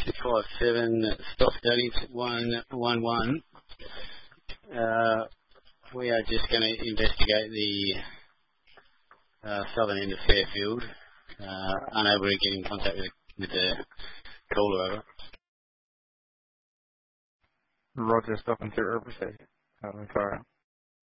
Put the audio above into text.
657, stock studies 111. We are just going to investigate the southern end of Fairfield. Unable to get in contact with the caller, over. Roger, stock and 0%. Sorry.